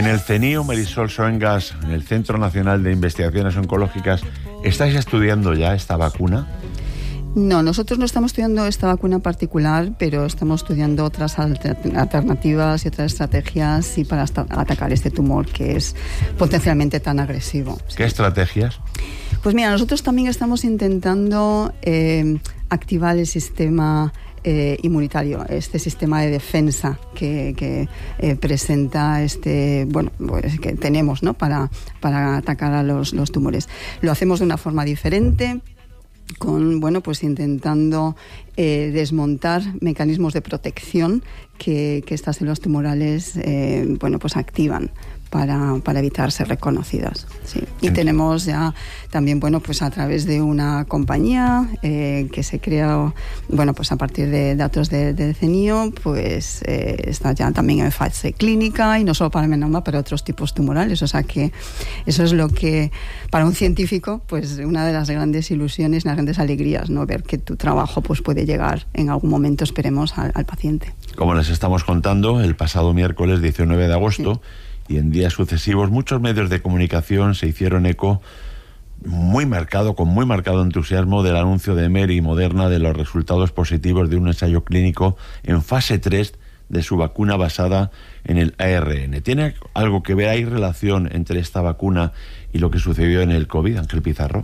En el CENIO, Marisol Soengas, en el Centro Nacional de Investigaciones Oncológicas, ¿estáis estudiando ya esta vacuna? No, nosotros no estamos estudiando esta vacuna en particular, pero estamos estudiando otras alternativas y otras estrategias y para atacar este tumor que es potencialmente tan agresivo. ¿Qué estrategias? Pues mira, nosotros también estamos intentando activar el sistema inmunitario, este sistema de defensa que presenta pues que tenemos, ¿no? para atacar a los tumores. Lo hacemos de una forma diferente, pues intentando desmontar mecanismos de protección que estas células tumorales pues activan para evitar ser reconocidas. Sí. Y tenemos ya también, pues a través de una compañía que se creó, pues a partir de datos de CENIO, pues está ya también en fase clínica, y no solo para el melanoma, para otros tipos tumorales. O sea que eso es lo que, para un científico, pues una de las grandes ilusiones, las grandes alegrías, ¿no? Ver que tu trabajo pues puede llegar en algún momento, esperemos, al paciente. Como les estamos contando, el pasado miércoles 19 de agosto, y en días sucesivos, muchos medios de comunicación se hicieron eco con muy marcado entusiasmo del anuncio de Merck y Moderna de los resultados positivos de un ensayo clínico en fase 3 de su vacuna basada en el ARN. ¿Tiene algo que ver, hay relación entre esta vacuna y lo que sucedió en el COVID, Ángel Pizarro?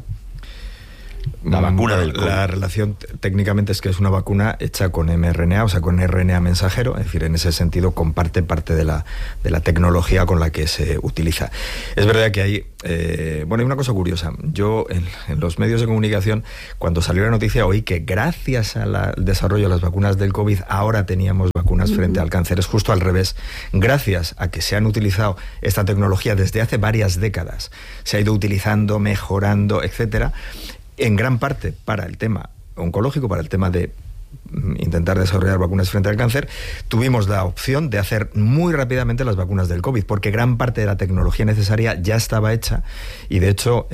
La vacuna del COVID. La relación técnicamente es que es una vacuna hecha con mRNA, o sea, con RNA mensajero, es decir, en ese sentido comparte parte de la tecnología con la que se utiliza. Es verdad que hay una cosa curiosa. Yo en los medios de comunicación, cuando salió la noticia, oí que gracias al desarrollo de las vacunas del COVID ahora teníamos vacunas frente al cáncer. Es justo al revés. Gracias a que se han utilizado esta tecnología desde hace varias décadas, se ha ido utilizando, mejorando, etcétera, en gran parte para el tema oncológico, para el tema de intentar desarrollar vacunas frente al cáncer, tuvimos la opción de hacer muy rápidamente las vacunas del COVID, porque gran parte de la tecnología necesaria ya estaba hecha, y de hecho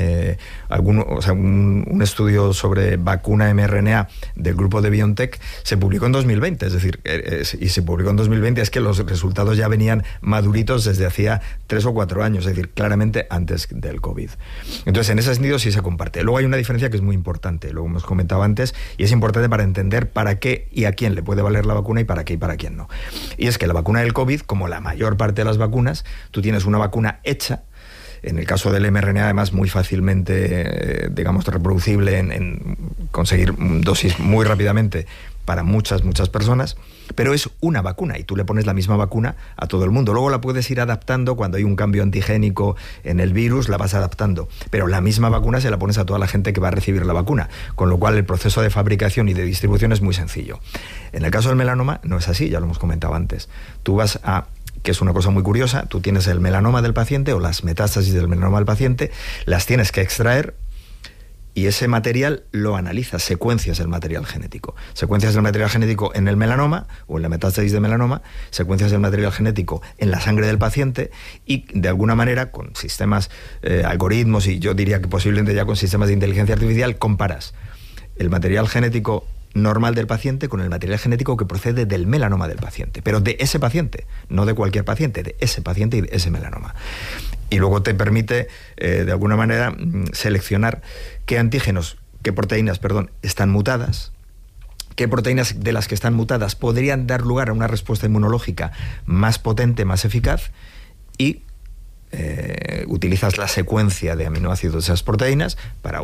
un estudio sobre vacuna mRNA del grupo de BioNTech se publicó en 2020, es decir, y se publicó en 2020, es que los resultados ya venían maduritos desde hacía 3 o 4 años, es decir, claramente antes del COVID. Entonces, en ese sentido sí se comparte. Luego hay una diferencia que es muy importante, lo hemos comentado antes, y es importante para entender para qué y a quién le puede valer la vacuna y para qué y para quién no. Y es que la vacuna del COVID, como la mayor parte de las vacunas, tú tienes una vacuna hecha, en el caso del mRNA además muy fácilmente, reproducible, en conseguir dosis muy rápidamente para muchas personas, pero es una vacuna y tú le pones la misma vacuna a todo el mundo. Luego la puedes ir adaptando cuando hay un cambio antigénico en el virus, la vas adaptando, pero la misma vacuna se la pones a toda la gente que va a recibir la vacuna, con lo cual el proceso de fabricación y de distribución es muy sencillo. En el caso del melanoma no es así, ya lo hemos comentado antes. Tú vas que es una cosa muy curiosa, tú tienes el melanoma del paciente o las metástasis del melanoma del paciente, las tienes que extraer, y ese material lo analiza, secuencias el material genético. Secuencias del material genético en el melanoma o en la metástasis de melanoma, secuencias del material genético en la sangre del paciente, y de alguna manera con sistemas, algoritmos, y yo diría que posiblemente ya con sistemas de inteligencia artificial, comparas el material genético normal del paciente con el material genético que procede del melanoma del paciente, pero de ese paciente, no de cualquier paciente, de ese paciente y de ese melanoma. Y luego te permite, de alguna manera, seleccionar qué proteínas, están mutadas, qué proteínas de las que están mutadas podrían dar lugar a una respuesta inmunológica más potente, más eficaz, y utilizas la secuencia de aminoácidos de esas proteínas para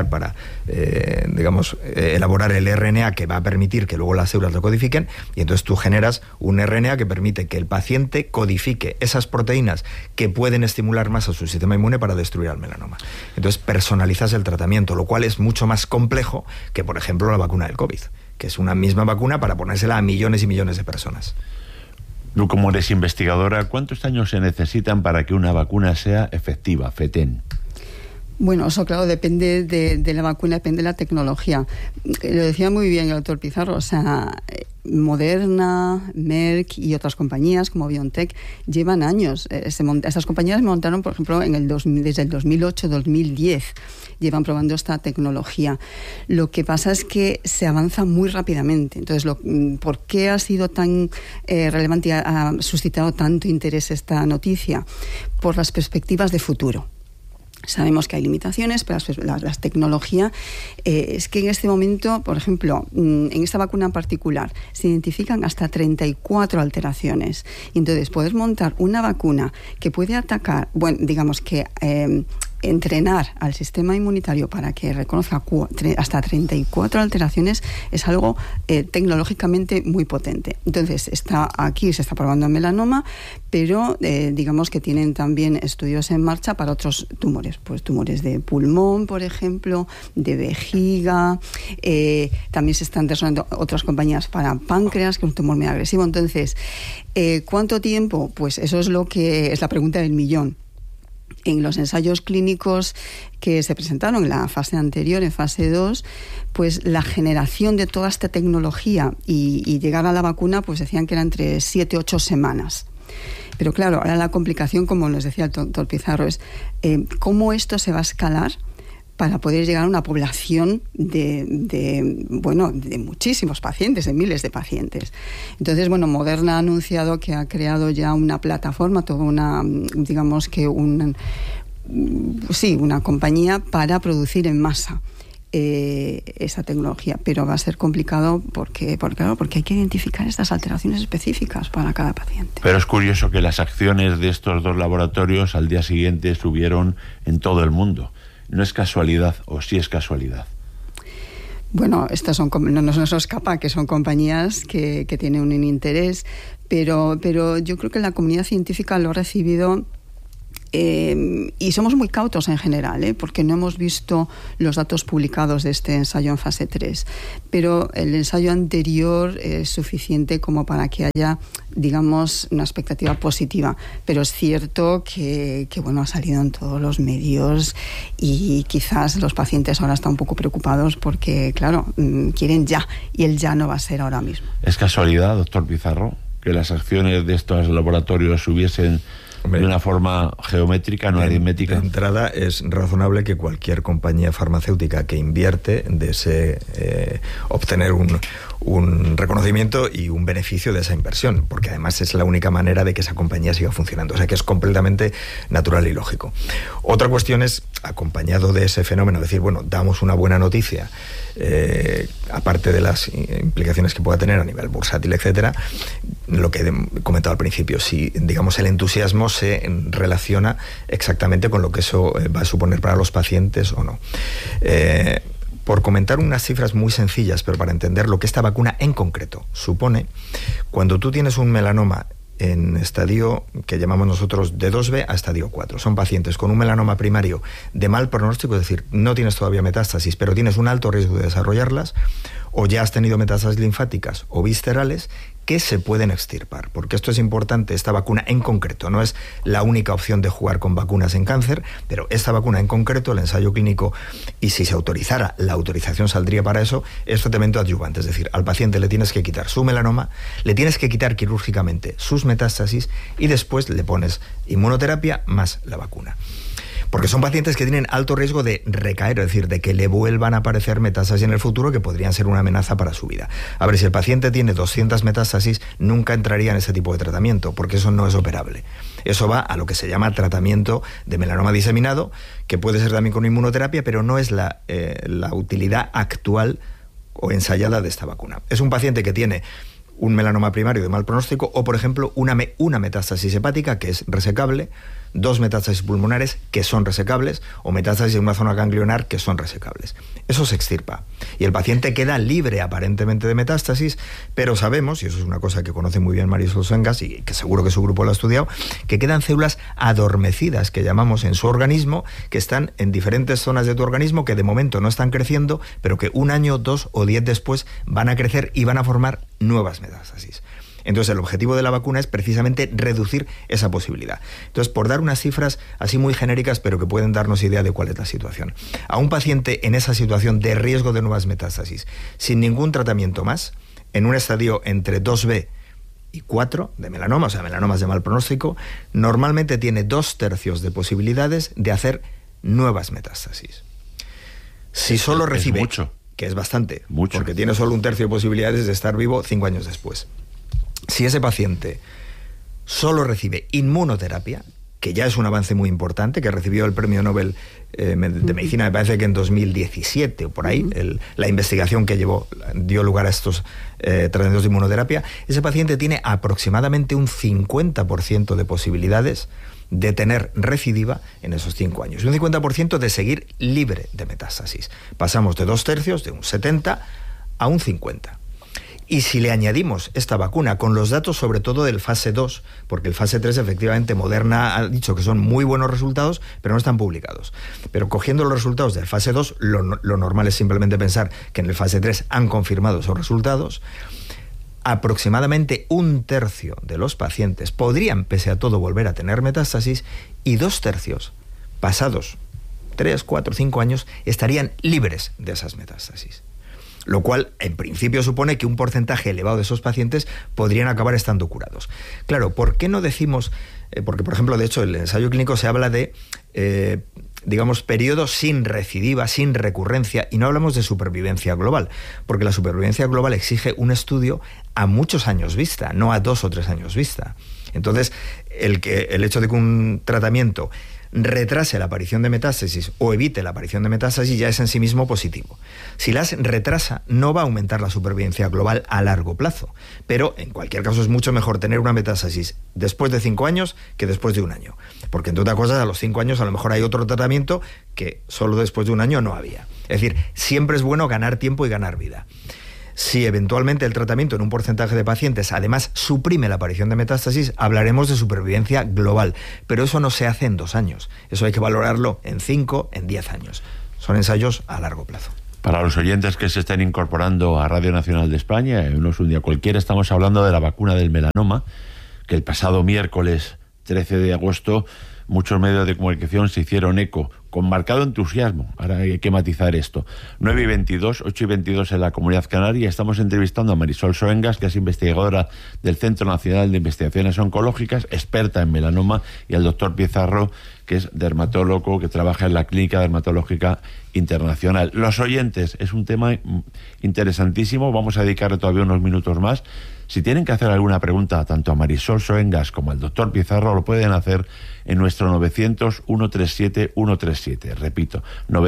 elaborar el RNA que va a permitir que luego las células lo codifiquen, y entonces tú generas un RNA que permite que el paciente codifique esas proteínas que pueden estimular más a su sistema inmune para destruir al melanoma. Entonces personalizas el tratamiento, lo cual es mucho más complejo que, por ejemplo, la vacuna del COVID, que es una misma vacuna para ponérsela a millones y millones de personas. Tú, como eres investigadora, ¿cuántos años se necesitan para que una vacuna sea efectiva, FETEN? Bueno, eso claro, depende de la vacuna, depende de la tecnología. Lo decía muy bien el doctor Pizarro, o sea, Moderna, Merck y otras compañías como BioNTech llevan años. Estas compañías montaron, por ejemplo, desde el 2008-2010, llevan probando esta tecnología. Lo que pasa es que se avanza muy rápidamente. Entonces, ¿por qué ha sido tan relevante y ha suscitado tanto interés esta noticia? Por las perspectivas de futuro. Sabemos que hay limitaciones, pero la tecnología es que en este momento, por ejemplo, en esta vacuna en particular, se identifican hasta 34 alteraciones. Y entonces, poder montar una vacuna que puede atacar, bueno, digamos que entrenar al sistema inmunitario para que reconozca hasta 34 alteraciones es algo tecnológicamente muy potente. Entonces, se está probando en melanoma, pero digamos que tienen también estudios en marcha para otros tumores, pues tumores de pulmón, por ejemplo, de vejiga, también se están desarrollando otras compañías para páncreas, que es un tumor muy agresivo. Entonces, ¿cuánto tiempo? Pues eso es la pregunta del millón. En los ensayos clínicos que se presentaron en la fase anterior, en fase 2, pues la generación de toda esta tecnología y llegar a la vacuna, pues decían que era entre 7 y 8 semanas. Pero claro, ahora la complicación, como nos decía el doctor Pizarro, es cómo esto se va a escalar para poder llegar a una población de muchísimos pacientes, de miles de pacientes. Entonces, bueno, Moderna ha anunciado que ha creado ya una plataforma, toda una compañía para producir en masa esa tecnología, pero va a ser complicado porque hay que identificar estas alteraciones específicas para cada paciente. Pero es curioso que las acciones de estos dos laboratorios al día siguiente subieron en todo el mundo. ¿No es casualidad o sí es casualidad? Bueno, estas no nos escapa que son compañías que tienen un interés, pero yo creo que la comunidad científica lo ha recibido y somos muy cautos en general, porque no hemos visto los datos publicados de este ensayo en fase 3, pero el ensayo anterior es suficiente como para que haya, digamos, una expectativa positiva. Pero es cierto que ha salido en todos los medios y quizás los pacientes ahora están un poco preocupados porque, claro, quieren ya, y el ya no va a ser ahora mismo. ¿Es casualidad, doctor Pizarro, que las acciones de estos laboratorios subiesen de una forma geométrica, no aritmética? De entrada, es razonable que cualquier compañía farmacéutica que invierte desee obtener un reconocimiento y un beneficio de esa inversión, porque además es la única manera de que esa compañía siga funcionando. O sea que es completamente natural y lógico. Otra cuestión es, acompañado de ese fenómeno, decir, bueno, damos una buena noticia, aparte de las implicaciones que pueda tener a nivel bursátil, etcétera, lo que he comentado al principio, si, digamos, el entusiasmo se relaciona exactamente con lo que eso va a suponer para los pacientes o no. Por comentar unas cifras muy sencillas, pero para entender lo que esta vacuna en concreto supone, cuando tú tienes un melanoma en estadio que llamamos nosotros de 2B a estadio 4. Son pacientes con un melanoma primario de mal pronóstico, es decir, no tienes todavía metástasis, pero tienes un alto riesgo de desarrollarlas, o ya has tenido metástasis linfáticas o viscerales que se pueden extirpar, porque esto es importante. Esta vacuna en concreto no es la única opción de jugar con vacunas en cáncer, pero esta vacuna en concreto, el ensayo clínico, y si se autorizara, la autorización saldría para eso, es tratamiento adyuvante, es decir, al paciente le tienes que quitar su melanoma, le tienes que quitar quirúrgicamente sus metástasis y después le pones inmunoterapia más la vacuna. Porque son pacientes que tienen alto riesgo de recaer, es decir, de que le vuelvan a aparecer metástasis en el futuro que podrían ser una amenaza para su vida. A ver, si el paciente tiene 200 metástasis, nunca entraría en ese tipo de tratamiento, porque eso no es operable. Eso va a lo que se llama tratamiento de melanoma diseminado, que puede ser también con inmunoterapia, pero no es la utilidad actual o ensayada de esta vacuna. Es un paciente que tiene un melanoma primario de mal pronóstico o, por ejemplo, una metástasis hepática que es resecable, 2 metástasis pulmonares que son resecables o metástasis en una zona ganglionar que son resecables. Eso se extirpa y el paciente queda libre aparentemente de metástasis, pero sabemos, y eso es una cosa que conoce muy bien Marisol Sengas y que seguro que su grupo lo ha estudiado, que quedan células adormecidas, que llamamos en su organismo, que están en diferentes zonas de tu organismo, que de momento no están creciendo, pero que 1 año, 2 o 10 después van a crecer y van a formar nuevas metástasis. Entonces, el objetivo de la vacuna es precisamente reducir esa posibilidad. Entonces, por dar unas cifras así muy genéricas, pero que pueden darnos idea de cuál es la situación. A un paciente en esa situación de riesgo de nuevas metástasis, sin ningún tratamiento más, en un estadio entre 2B y 4 de melanoma, o sea, melanomas de mal pronóstico, normalmente tiene 2/3 de posibilidades de hacer nuevas metástasis. Si solo recibe... Es mucho. Que es bastante, Mucho. porque tiene solo 1/3 de posibilidades de estar vivo 5 años después. Si ese paciente solo recibe inmunoterapia, que ya es un avance muy importante, que recibió el premio Nobel de Medicina, me parece que en 2017 o por ahí, la investigación que dio lugar a estos tratamientos de inmunoterapia, ese paciente tiene aproximadamente un 50% de posibilidades de tener recidiva en esos 5 años. Y un 50% de seguir libre de metástasis. Pasamos de 2/3, de un 70, a un 50. Y si le añadimos esta vacuna con los datos sobre todo del fase 2, porque el fase 3 efectivamente Moderna ha dicho que son muy buenos resultados, pero no están publicados. Pero cogiendo los resultados del fase 2, lo normal es simplemente pensar que en el fase 3 han confirmado esos resultados. Aproximadamente 1/3 de los pacientes podrían, pese a todo, volver a tener metástasis, y 2/3, pasados 3, 4, 5 años, estarían libres de esas metástasis. Lo cual, en principio, supone que un porcentaje elevado de esos pacientes podrían acabar estando curados. Claro, ¿por qué no decimos...? Porque, por ejemplo, de hecho, en el ensayo clínico se habla de... digamos, periodos sin recidiva, sin recurrencia, y no hablamos de supervivencia global, porque la supervivencia global exige un estudio a muchos años vista, no a 2 o 3 años vista. Entonces, el hecho de que un tratamiento retrase la aparición de metástasis o evite la aparición de metástasis ya es en sí mismo positivo. Si las retrasa, no va a aumentar la supervivencia global a largo plazo, pero en cualquier caso es mucho mejor tener una metástasis después de 5 años que después de 1 año, porque entre otras cosas a los 5 años a lo mejor hay otro tratamiento que solo después de 1 año no había. Es decir, siempre es bueno ganar tiempo y ganar vida. Si eventualmente el tratamiento en un porcentaje de pacientes además suprime la aparición de metástasis, hablaremos de supervivencia global. Pero eso no se hace en 2 años. Eso hay que valorarlo en 5, en 10 años. Son ensayos a largo plazo. Para los oyentes que se estén incorporando a Radio Nacional de España, no es un día cualquiera, estamos hablando de la vacuna del melanoma, que el pasado miércoles 13 de agosto muchos medios de comunicación se hicieron eco, con marcado entusiasmo. Ahora hay que matizar esto. 9:22, 8:22 en la Comunidad Canaria. Estamos entrevistando a Marisol Soengas, que es investigadora del Centro Nacional de Investigaciones Oncológicas, experta en melanoma, y al doctor Pizarro, que es dermatólogo, que trabaja en la Clínica Dermatológica Internacional. Los oyentes, es un tema interesantísimo, vamos a dedicarle todavía unos minutos más. Si tienen que hacer alguna pregunta tanto a Marisol Soengas como al doctor Pizarro, lo pueden hacer en nuestro 900-137-137. Repito,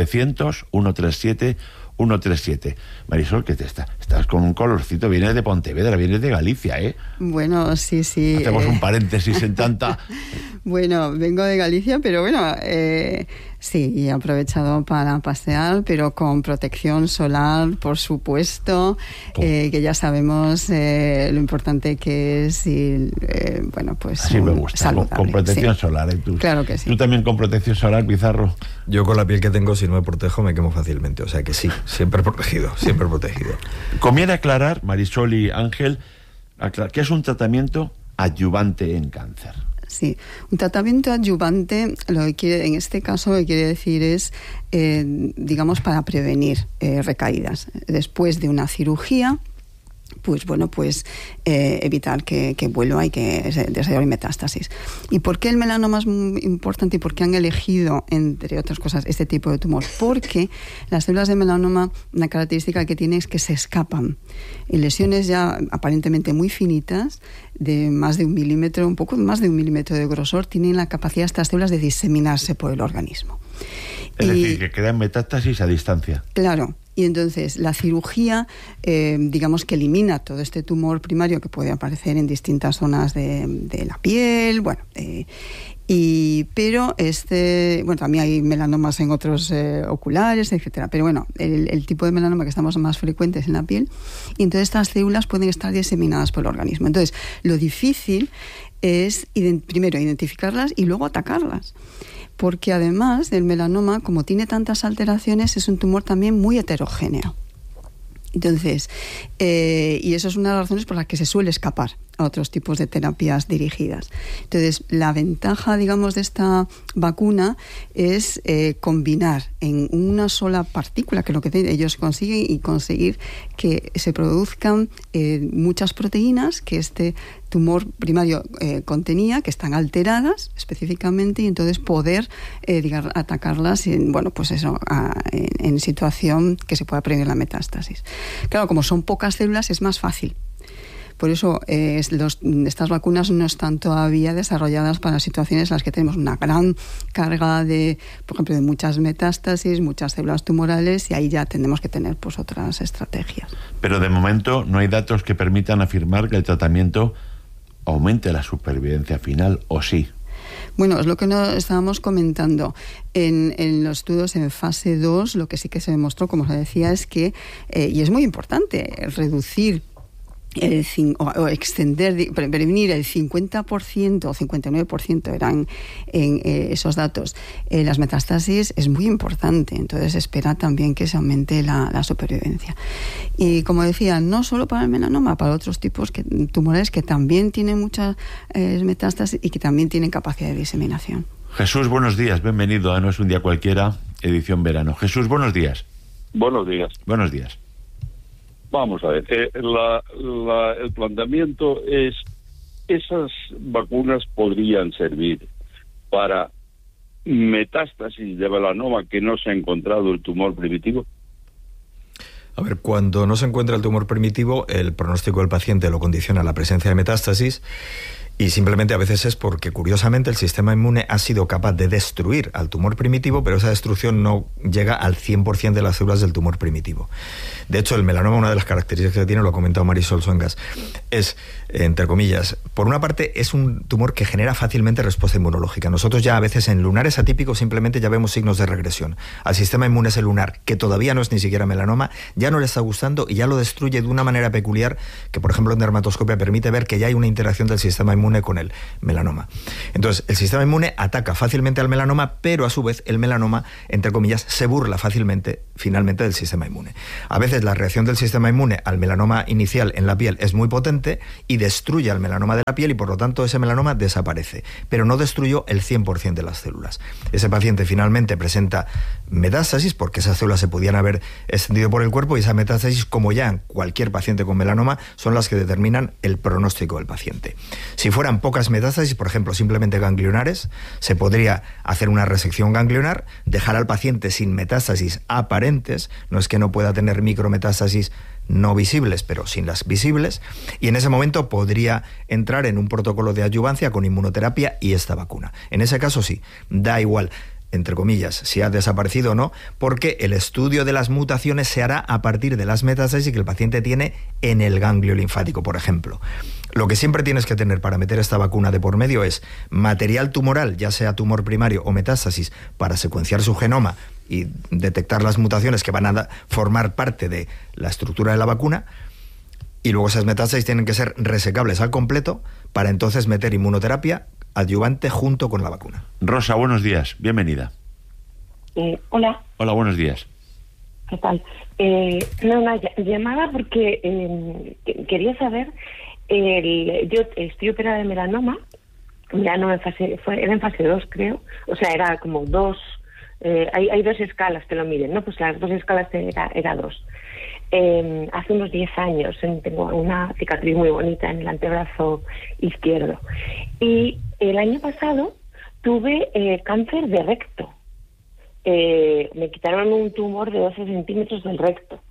900-137-137. Marisol, ¿qué te estás con un colorcito? Vienes de Pontevedra, vienes de Galicia, ¿eh? Bueno, sí. Hacemos un paréntesis en tanta... Bueno, vengo de Galicia, pero bueno, sí, he aprovechado para pasear, pero con protección solar, por supuesto, que ya sabemos lo importante que es y, bueno, pues... Así me gusta, con protección solar. Claro que sí. ¿Tú también con protección solar, Pizarro? Yo con la piel que tengo, si no me protejo, me quemo fácilmente. O sea que sí, siempre protegido, siempre protegido. Conviene aclarar, Marisol y Ángel, que es un tratamiento adyuvante en cáncer. Sí, un tratamiento adyuvante, en este caso lo que quiere decir es, digamos, para prevenir recaídas. Después de una cirugía, pues bueno, evitar que vuelva y que se desarrolle metástasis. ¿Y por qué el melanoma es muy importante y por qué han elegido, entre otras cosas, este tipo de tumor? Porque las células de melanoma, una característica que tienen es que se escapan en lesiones ya aparentemente muy finitas, de más de 1 milímetro, un poco más de 1 milímetro de grosor, tienen la capacidad estas células de diseminarse por el organismo. Es decir, que quedan metástasis a distancia. Claro. Y entonces la cirugía, digamos que elimina todo este tumor primario que puede aparecer en distintas zonas de la piel, bueno, pero también hay melanomas en otros oculares, etcétera. Pero bueno, el tipo de melanoma que estamos más frecuentes en la piel, y entonces estas células pueden estar diseminadas por el organismo. Entonces, lo difícil es primero identificarlas y luego atacarlas. Porque además del melanoma, como tiene tantas alteraciones, es un tumor también muy heterogéneo. Entonces, y eso es una de las razones por las que se suele escapar a otros tipos de terapias dirigidas. Entonces, la ventaja, digamos, de esta vacuna es combinar en una sola partícula, que es lo que ellos consiguen, y conseguir que se produzcan muchas proteínas que este tumor primario contenía, que están alteradas específicamente, y entonces poder atacarlas en situación que se pueda prevenir la metástasis. Claro, como son pocas células es más fácil. Por eso estas vacunas no están todavía desarrolladas para situaciones en las que tenemos una gran carga por ejemplo, de muchas metástasis, muchas células tumorales, y ahí ya tenemos que tener pues otras estrategias. Pero de momento no hay datos que permitan afirmar que el tratamiento aumente la supervivencia final, ¿o sí? Bueno, es lo que estábamos comentando. En los estudios en fase 2, lo que sí que se demostró, como os decía, es que, y es muy importante, reducir prevenir el 50% o 59% eran en esos datos las metástasis, es muy importante. Entonces espera también que se aumente la supervivencia. Y como decía, no solo para el melanoma, para otros tipos tumores que también tienen muchas metástasis y que también tienen capacidad de diseminación. Jesús, buenos días, bienvenido a No es un día cualquiera, edición verano. Jesús, buenos días. Buenos días. Buenos días. Vamos a ver, el planteamiento es, esas vacunas podrían servir para metástasis de melanoma que no se ha encontrado el tumor primitivo. A ver, cuando no se encuentra el tumor primitivo, el pronóstico del paciente lo condiciona la presencia de metástasis. Y simplemente a veces es porque, curiosamente, el sistema inmune ha sido capaz de destruir al tumor primitivo, pero esa destrucción no llega al 100% de las células del tumor primitivo. De hecho, el melanoma, una de las características que tiene, lo ha comentado Marisol Suengas, es, entre comillas, por una parte, es un tumor que genera fácilmente respuesta inmunológica. Nosotros ya a veces en lunares atípicos simplemente ya vemos signos de regresión. Al sistema inmune celular, que todavía no es ni siquiera melanoma, ya no le está gustando y ya lo destruye de una manera peculiar que, por ejemplo, en dermatoscopia permite ver que ya hay una interacción del sistema inmune con el melanoma. Entonces, el sistema inmune ataca fácilmente al melanoma, pero a su vez el melanoma, entre comillas, se burla fácilmente, finalmente, del sistema inmune. A veces la reacción del sistema inmune al melanoma inicial en la piel es muy potente y destruye al melanoma de la piel y por lo tanto ese melanoma desaparece, pero no destruyó el 100% de las células. Ese paciente finalmente presenta metástasis porque esas células se podían haber extendido por el cuerpo y esa metástasis, como ya en cualquier paciente con melanoma, son las que determinan el pronóstico del paciente. Si fueran pocas metástasis, por ejemplo, simplemente ganglionares, se podría hacer una resección ganglionar, dejar al paciente sin metástasis aparentes, no es que no pueda tener micrometástasis no visibles, pero sin las visibles, y en ese momento podría entrar en un protocolo de adyuvancia con inmunoterapia y esta vacuna. En ese caso sí, da igual, entre comillas, si ha desaparecido o no, porque el estudio de las mutaciones se hará a partir de las metástasis que el paciente tiene en el ganglio linfático, por ejemplo. Lo que siempre tienes que tener para meter esta vacuna de por medio es material tumoral, ya sea tumor primario o metástasis, para secuenciar su genoma y detectar las mutaciones que van a formar parte de la estructura de la vacuna, y luego esas metástasis tienen que ser resecables al completo para entonces meter inmunoterapia adyuvante junto con la vacuna. Rosa, buenos días, bienvenida. Hola. Hola, buenos días. ¿Qué tal? Una llamada porque quería saber, yo estoy operada de melanoma era en fase 2, creo, o sea, era como 2, hay 2 escalas que lo miden, ¿no? Pues las 2 escalas era 2. Hace unos 10 años tengo una cicatriz muy bonita en el antebrazo izquierdo y el año pasado tuve cáncer de recto. Me quitaron un tumor de 12 centímetros del recto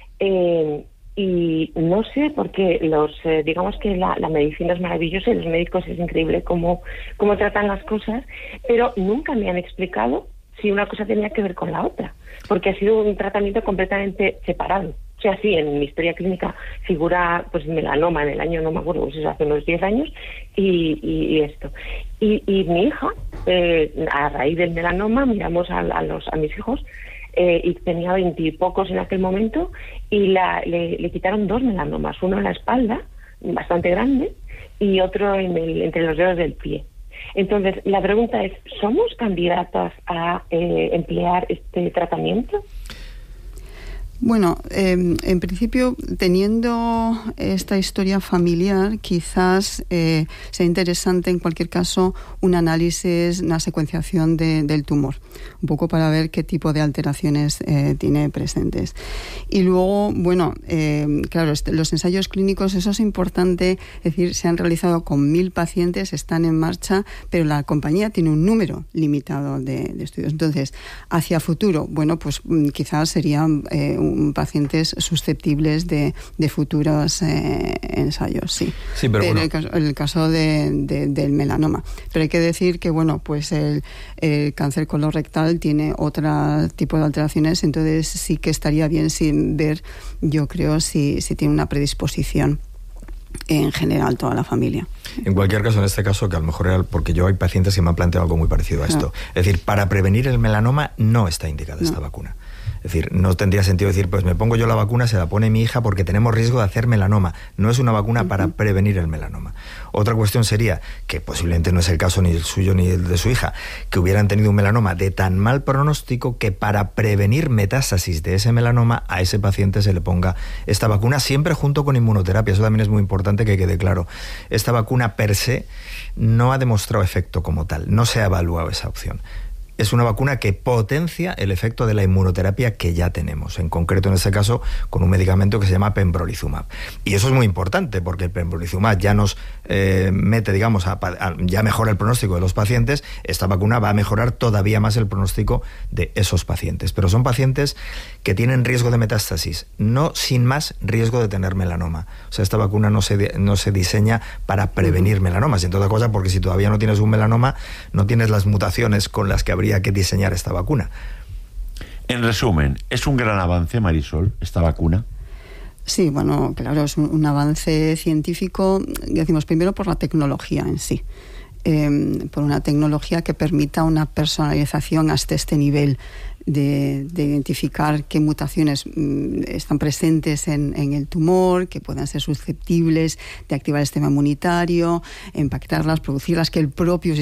y no sé por qué digamos que la medicina es maravillosa y los médicos es increíble cómo tratan las cosas, pero nunca me han explicado si una cosa tenía que ver con la otra, porque ha sido un tratamiento completamente separado. O sea, sí, en mi historia clínica figura pues melanoma en el año, no me acuerdo, pues eso hace unos 10 años, y esto. Y mi hija, a raíz del melanoma, miramos a mis hijos, y tenía 20 y pocos en aquel momento, y le quitaron 2 melanomas, uno en la espalda, bastante grande, y otro entre los dedos del pie. Entonces, la pregunta es, ¿somos candidatas a emplear este tratamiento? Bueno, en principio, teniendo esta historia familiar, quizás sea interesante en cualquier caso un análisis, una secuenciación del tumor, un poco para ver qué tipo de alteraciones tiene presentes. Y luego, bueno, claro, los ensayos clínicos, eso es importante, es decir, se han realizado con 1.000 pacientes, están en marcha, pero la compañía tiene un número limitado de estudios. Entonces, hacia futuro, bueno, pues quizás serían pacientes susceptibles de futuros ensayos, sí. Sí, pero bueno. El caso del melanoma. Pero hay que decir que, bueno, pues el cáncer colorectal tiene otro tipo de alteraciones, entonces sí que estaría bien sin ver, yo creo, si tiene una predisposición en general toda la familia. En cualquier caso, en este caso, que a lo mejor era porque yo hay pacientes que me han planteado algo muy parecido a esto. Es decir, para prevenir el melanoma no está indicada esta vacuna. Es decir, no tendría sentido decir, pues me pongo yo la vacuna, se la pone mi hija porque tenemos riesgo de hacer melanoma. No es una vacuna para prevenir el melanoma. Otra cuestión sería, que posiblemente no es el caso ni el suyo ni el de su hija, que hubieran tenido un melanoma de tan mal pronóstico que para prevenir metástasis de ese melanoma a ese paciente se le ponga esta vacuna, siempre junto con inmunoterapia. Eso también es muy importante que quede claro. Esta vacuna per se no ha demostrado efecto como tal, no se ha evaluado esa opción. Es una vacuna que potencia el efecto de la inmunoterapia que ya tenemos, en concreto en este caso con un medicamento que se llama pembrolizumab. Y eso es muy importante porque el pembrolizumab ya nos mete, digamos, ya mejora el pronóstico de los pacientes. Esta vacuna va a mejorar todavía más el pronóstico de esos pacientes. Pero son pacientes que tienen riesgo de metástasis, no sin más riesgo de tener melanoma. O sea, esta vacuna no se diseña para prevenir melanomas, entre otras cosas porque si todavía no tienes un melanoma, no tienes las mutaciones con las que habría que diseñar esta vacuna. En resumen, ¿es un gran avance, Marisol, esta vacuna? Sí, bueno, claro, es un avance científico, decimos primero por la tecnología en sí, por una tecnología que permita una personalización hasta este nivel de identificar qué mutaciones están presentes en el tumor, que puedan ser susceptibles de activar el sistema inmunitario, impactarlas, producirlas, que el propio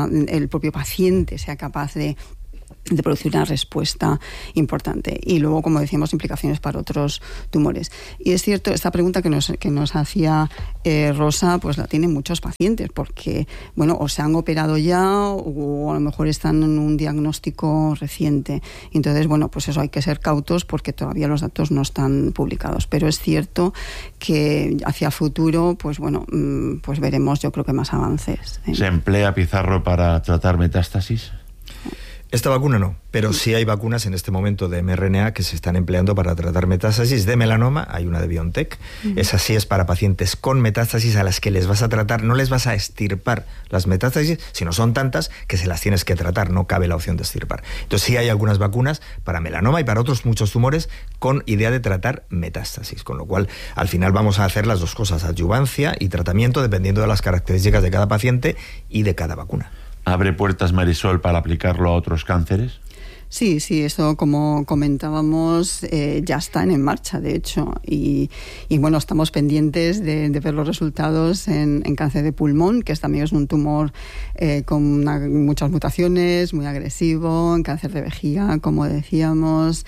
paciente sea capaz de producir una respuesta importante. Y luego, como decíamos, implicaciones para otros tumores. Y es cierto, esta pregunta que nos hacía Rosa, pues la tienen muchos pacientes, porque, bueno, o se han operado ya o a lo mejor están en un diagnóstico reciente. Entonces, bueno, pues eso hay que ser cautos porque todavía los datos no están publicados. Pero es cierto que hacia futuro, pues bueno, pues veremos, yo creo que más avances. ¿Se emplea, Pizarro, para tratar metástasis? Esta vacuna no, pero sí hay vacunas en este momento de mRNA que se están empleando para tratar metástasis de melanoma. Hay una de BioNTech. Esa sí es para pacientes con metástasis a las que les vas a tratar, no les vas a extirpar las metástasis, sino son tantas que se las tienes que tratar, no cabe la opción de extirpar. Entonces sí hay algunas vacunas para melanoma y para otros muchos tumores con idea de tratar metástasis, con lo cual al final vamos a hacer las dos cosas, adyuvancia y tratamiento dependiendo de las características de cada paciente y de cada vacuna. ¿Abre puertas, Marisol, para aplicarlo a otros cánceres? Sí, eso como comentábamos ya están en marcha, de hecho, y bueno, estamos pendientes de ver los resultados en cáncer de pulmón, que también es un tumor con muchas mutaciones, muy agresivo, en cáncer de vejiga, como decíamos,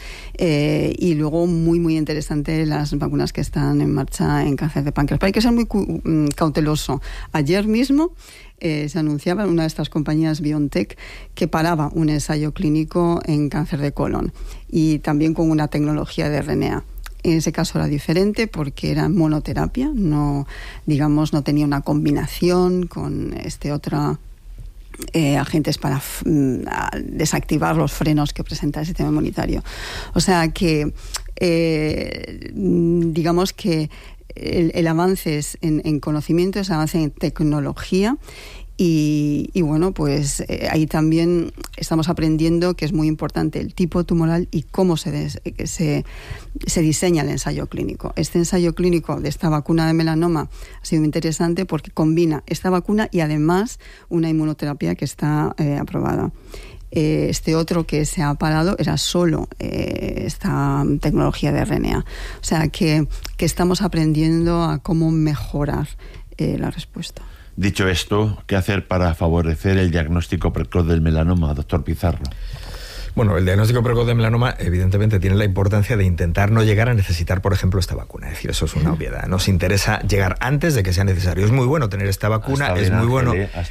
y luego muy interesante las vacunas que están en marcha en cáncer de páncreas. Pero hay que ser muy cauteloso. Ayer mismo se anunciaba en una de estas compañías BioNTech que paraba un ensayo clínico en cáncer de colon y también con una tecnología de RNA. En ese caso era diferente porque era monoterapia, no tenía una combinación con otro agentes para desactivar los frenos que presenta el sistema inmunitario. O sea que digamos que el avance es en conocimiento, es avance en tecnología y bueno, pues ahí también estamos aprendiendo que es muy importante el tipo tumoral y cómo se diseña el ensayo clínico. Este ensayo clínico de esta vacuna de melanoma ha sido interesante porque combina esta vacuna y además una inmunoterapia que está aprobada. Este otro que se ha parado era solo esta tecnología de RNA. O sea que estamos aprendiendo a cómo mejorar la respuesta. Dicho esto, ¿qué hacer para favorecer el diagnóstico precoz del melanoma, doctor Pizarro? Bueno, el diagnóstico precoz de melanoma evidentemente tiene la importancia de intentar no llegar a necesitar, por ejemplo, esta vacuna. Es decir, eso es una obviedad. Nos interesa llegar antes de que sea necesario. Es muy bueno tener esta vacuna, es muy bueno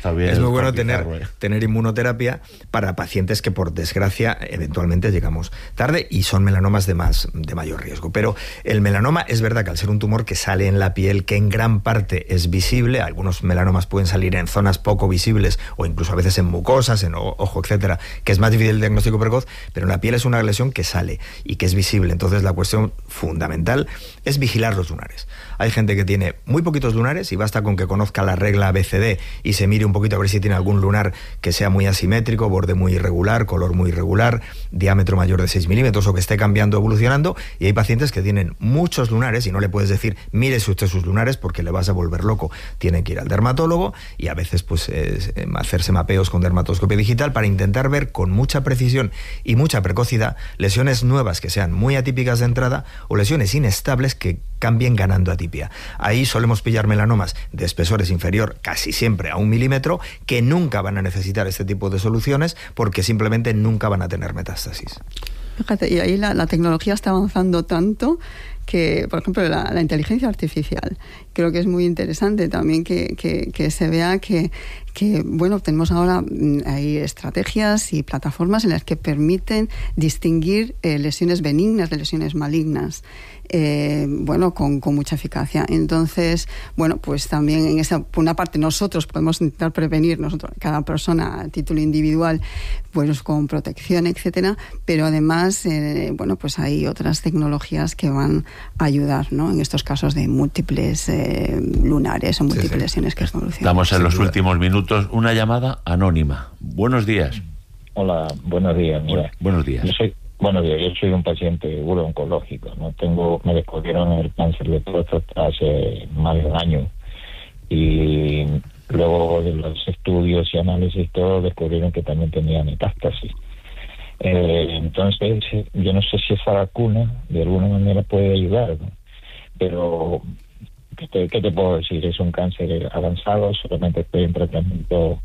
tener inmunoterapia para pacientes que por desgracia eventualmente llegamos tarde y son melanomas de mayor riesgo. Pero el melanoma es verdad que al ser un tumor que sale en la piel, que en gran parte es visible, algunos melanomas pueden salir en zonas poco visibles o incluso a veces en mucosas, en ojo, etcétera, que es más difícil el diagnóstico precoz, pero en la piel es una lesión que sale y que es visible. Entonces la cuestión fundamental es vigilar los lunares. Hay gente que tiene muy poquitos lunares y basta con que conozca la regla ABCD y se mire un poquito a ver si tiene algún lunar que sea muy asimétrico, borde muy irregular, color muy irregular, diámetro mayor de 6 milímetros o que esté cambiando, evolucionando. Y hay pacientes que tienen muchos lunares y no le puedes decir, mírese usted sus lunares porque le vas a volver loco. Tiene que ir al dermatólogo y a veces pues hacerse mapeos con dermatoscopia digital para intentar ver con mucha precisión y mucha precocidad lesiones nuevas que sean muy atípicas de entrada o lesiones inestables que cambien ganando atipia. Ahí solemos pillar melanomas de espesores inferior casi siempre a 1 milímetro que nunca van a necesitar este tipo de soluciones porque simplemente nunca van a tener metástasis. Fíjate, y ahí la tecnología está avanzando tanto que, por ejemplo, la inteligencia artificial, creo que es muy interesante también que se vea que bueno, tenemos ahora hay estrategias y plataformas en las que permiten distinguir lesiones benignas de lesiones malignas. Bueno, con mucha eficacia. Entonces, bueno, pues también por una parte nosotros podemos intentar prevenir, cada persona a título individual, pues con protección, etcétera, pero además, bueno, pues hay otras tecnologías que van a ayudar, ¿no? En estos casos de múltiples lunares o múltiples lesiones que evolucionan. Estamos en los últimos minutos. Una llamada anónima. Buenos días. Hola, buenos días. Mira, buenos días. Yo soy un paciente oncológico, ¿no? Me descubrieron el cáncer de próstata hace más de un año y luego de los estudios y análisis todo descubrieron que también tenía metástasis. Entonces yo no sé si esa vacuna de alguna manera puede ayudar, ¿no? Pero ¿qué te puedo decir? Es un cáncer avanzado, solamente estoy en tratamiento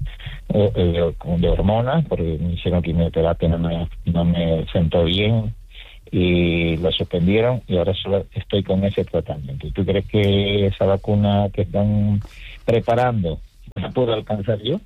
de hormonas, porque me hicieron quimioterapia, no me sentó bien y lo suspendieron y ahora solo estoy con ese tratamiento. ¿Y tú crees que esa vacuna que están preparando la puedo alcanzar yo?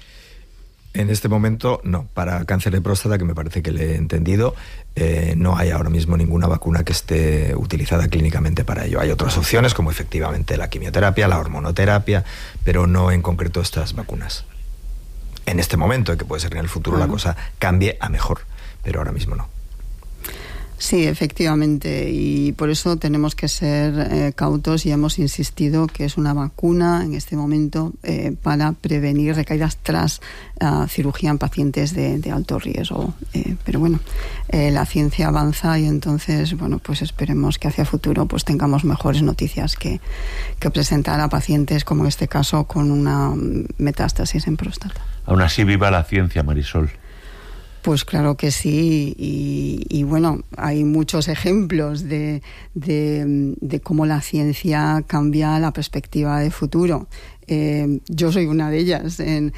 En este momento, no. Para cáncer de próstata, que me parece que le he entendido, no hay ahora mismo ninguna vacuna que esté utilizada clínicamente para ello. Hay otras opciones, como efectivamente la quimioterapia, la hormonoterapia, pero no en concreto estas vacunas. En este momento, que puede ser que en el futuro la cosa cambie a mejor, pero ahora mismo no. Sí, efectivamente, y por eso tenemos que ser cautos y hemos insistido que es una vacuna en este momento para prevenir recaídas tras cirugía en pacientes de alto riesgo. Pero bueno, la ciencia avanza y entonces, bueno, pues esperemos que hacia futuro pues tengamos mejores noticias que presentar a pacientes, como en este caso, con una metástasis en próstata. Aún así, viva la ciencia, Marisol. Pues claro que sí, y bueno, hay muchos ejemplos de cómo la ciencia cambia la perspectiva de futuro. Yo soy una de ellas.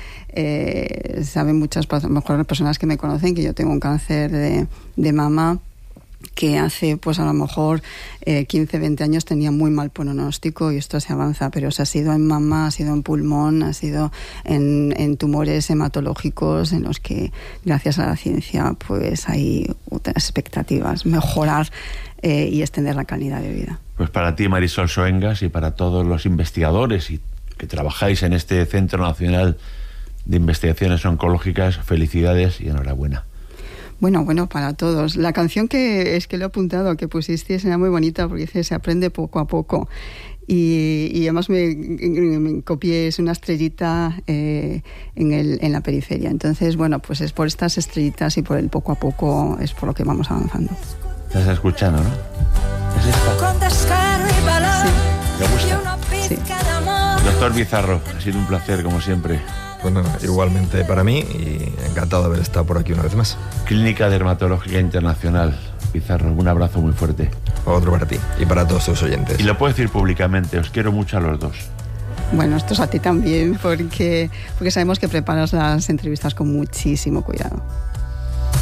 Saben muchas mejor personas que me conocen que yo tengo un cáncer de mama que hace, pues a lo mejor 15, 20 años tenía muy mal pronóstico y esto se avanza, pero se ha sido en mama, ha sido en pulmón, ha sido en tumores hematológicos en los que, gracias a la ciencia, pues hay otras expectativas, mejorar y extender la calidad de vida. Pues para ti, Marisol Soengas, y para todos los investigadores y que trabajáis en este Centro Nacional de Investigaciones Oncológicas, felicidades y enhorabuena. Bueno, para todos. La canción que le he apuntado, que pusisteis, era muy bonita porque dice, se aprende poco a poco. Y además me copié, es una estrellita en la periferia. Entonces, bueno, pues es por estas estrellitas y por el poco a poco es por lo que vamos avanzando. Estás escuchando, ¿no? ¿Es esta? Sí. ¿Te gusta? Sí. Doctor Bizarro, ha sido un placer, como siempre. Bueno, igualmente para mí y encantado de haber estado por aquí una vez más. Clínica Dermatológica Internacional. Bizarro, un abrazo muy fuerte. Otro para ti y para todos tus oyentes. Y lo puedo decir públicamente, os quiero mucho a los dos. Bueno, esto es a ti también, porque sabemos que preparas las entrevistas con muchísimo cuidado.